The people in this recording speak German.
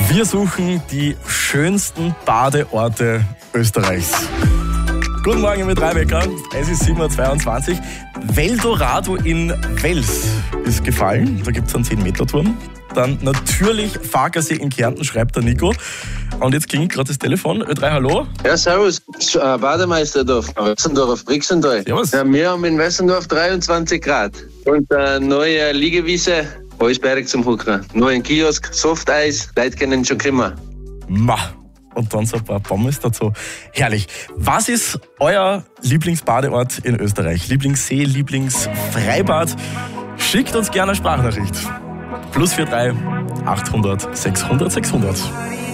Wir suchen die schönsten Badeorte Österreichs. Guten Morgen mit Rheinbecker. Es ist 7.22 Uhr. Veldorado in Wels ist gefallen. Da gibt es einen 10-Meter-Turm. Dann natürlich Fagersee in Kärnten, schreibt der Nico. Und jetzt klingt gerade das Telefon. Ö3, hallo? Ja, servus. Bademeister da auf Wessendorf, Brixental. Servus. Ja, wir haben in Wessendorf 23 Grad. Und eine neue Liegewiese, alles berg zum Hucken. Neuen Kiosk, Softeis, Leute können schon kommen. Ma. Und dann so ein paar Pommes dazu. Herrlich. Was ist euer Lieblingsbadeort in Österreich? Lieblingssee, Lieblingsfreibad? Schickt uns gerne eine Sprachnachricht. +43 800 600 600.